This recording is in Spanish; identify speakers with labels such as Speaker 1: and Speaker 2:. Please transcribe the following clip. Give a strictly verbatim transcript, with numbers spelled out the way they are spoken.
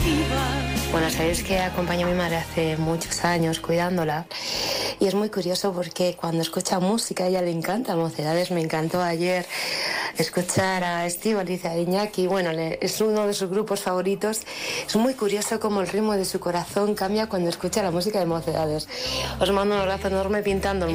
Speaker 1: Bueno, sabéis que acompaño a mi madre hace muchos años cuidándola y es muy curioso porque cuando escucha música a ella le encanta Mocedades. Me encantó ayer escuchar a Estíbaliz y a Iñaki. Bueno, le, es uno de sus grupos favoritos. Es muy curioso cómo el ritmo de su corazón cambia cuando escucha la música de Mocedades. Os mando un abrazo enorme pintando el